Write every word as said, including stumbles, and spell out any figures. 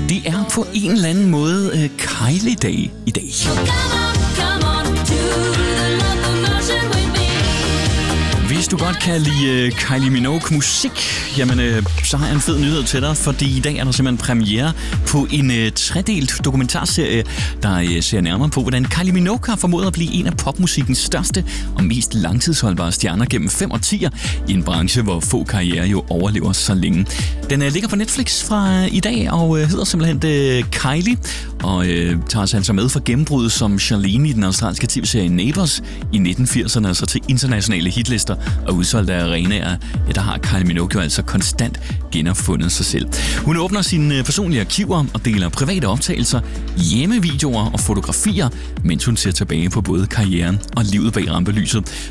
Det er på en eller anden måde uh, Kylie Day i dag. Hvis du godt kan lide uh, Kylie Minogue musik, jamen uh, så har jeg en fed nyhed til dig, fordi i dag er der simpelthen premiere på en uh, tredelt dokumentarserie, der uh, ser nærmere på, hvordan Kylie Minogue har formået at blive en af popmusikkens største og mest langtidsholdbare stjerner gennem fem årtier i en branche, hvor få karrierer jo overlever så længe. Den uh, ligger på Netflix fra uh, i dag og uh, hedder simpelthen uh, Kylie, og uh, tager sig altså med fra gennembruddet som Charlene i den australske tv-serie Neighbours i nitten firserne, altså til internationale hitlister og udsolgte arenaer, ja, der har Kylie Minogue jo altså konstant genopfundet sig selv. Hun åbner sine personlige arkiver og deler private optagelser, hjemmevideoer og fotografier, mens hun ser tilbage på både karrieren og livet bag rampelyset.